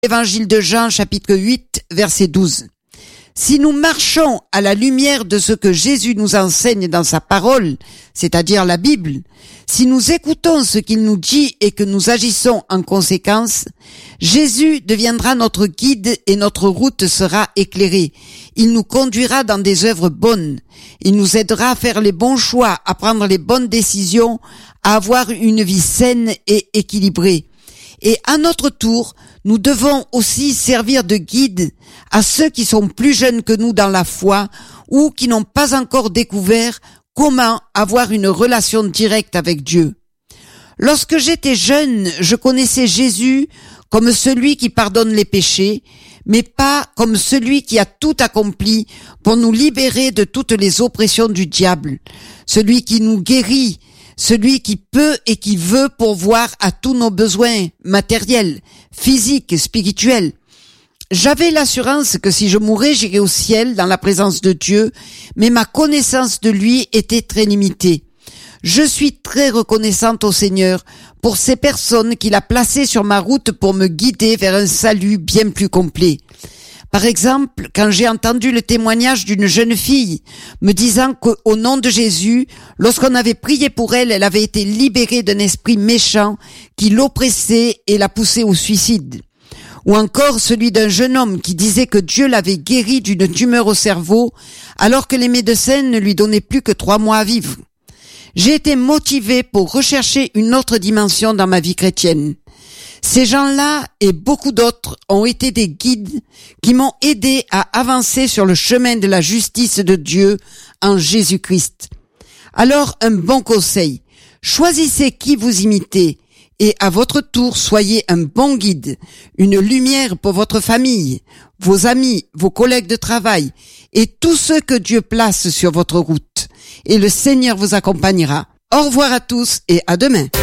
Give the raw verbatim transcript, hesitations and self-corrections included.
Évangile de Jean, chapitre huit, verset douze. Si nous marchons à la lumière de ce que Jésus nous enseigne dans sa parole, c'est-à-dire la Bible, si nous écoutons ce qu'il nous dit et que nous agissons en conséquence, Jésus deviendra notre guide et notre route sera éclairée. Il nous conduira dans des œuvres bonnes. Il nous aidera à faire les bons choix, à prendre les bonnes décisions, à avoir une vie saine et équilibrée. Et à notre tour, nous devons aussi servir de guide à ceux qui sont plus jeunes que nous dans la foi ou qui n'ont pas encore découvert comment avoir une relation directe avec Dieu. Lorsque j'étais jeune, je connaissais Jésus comme celui qui pardonne les péchés, mais pas comme celui qui a tout accompli pour nous libérer de toutes les oppressions du diable, celui qui nous guérit, celui qui peut et qui veut pourvoir à tous nos besoins matériels, physiques, spirituels. J'avais l'assurance que si je mourais, j'irais au ciel dans la présence de Dieu, mais ma connaissance de lui était très limitée. Je suis très reconnaissante au Seigneur pour ces personnes qu'il a placées sur ma route pour me guider vers un salut bien plus complet. Par exemple, quand j'ai entendu le témoignage d'une jeune fille me disant qu'au nom de Jésus, lorsqu'on avait prié pour elle, elle avait été libérée d'un esprit méchant qui l'oppressait et la poussait au suicide. Ou encore celui d'un jeune homme qui disait que Dieu l'avait guéri d'une tumeur au cerveau alors que les médecins ne lui donnaient plus que trois mois à vivre. J'ai été motivée pour rechercher une autre dimension dans ma vie chrétienne. Ces gens-là et beaucoup d'autres ont été des guides qui m'ont aidé à avancer sur le chemin de la justice de Dieu en Jésus-Christ. Alors, un bon conseil, choisissez qui vous imitez et à votre tour, soyez un bon guide, une lumière pour votre famille, vos amis, vos collègues de travail et tous ceux que Dieu place sur votre route. Et le Seigneur vous accompagnera. Au revoir à tous et à demain.